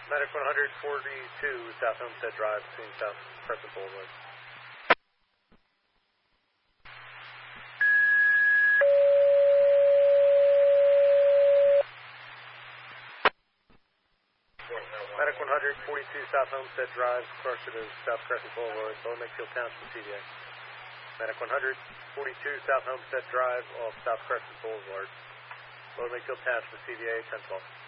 Medic 142, South Homestead Drive between South Crescent Boulevard. Medic 142, South Homestead Drive, closer to South Crescent Boulevard, Lower Makefield Township, CVA. Medic 142, South Homestead Drive, off South Crescent Boulevard, Lower Makefield Township, CVA, 1012.